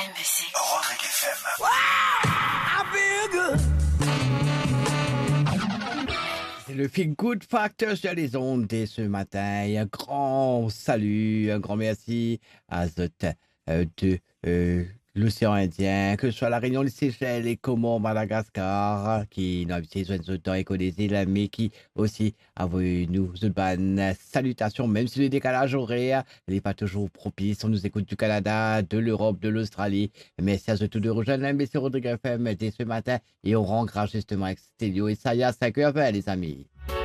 MBC. Rodrigue FM. C'est le Feel Good Factor sur les ondes dès ce matin. Et un grand salut, un grand merci à Zot de l'océan Indien, que ce soit la Réunion, les Seychelles, les Comores, Madagascar, qui n'ont habité de temps et connaissent la mais qui aussi envoyé nous une salutations, même si le décalage horaire n'est pas toujours propice. On nous écoute du Canada, de l'Europe, de l'Australie. Merci à tout de rejoindre la MBC Rodrigue FM dès ce matin et on rend grâce justement avec Stélio et Saya 5h20 les amis.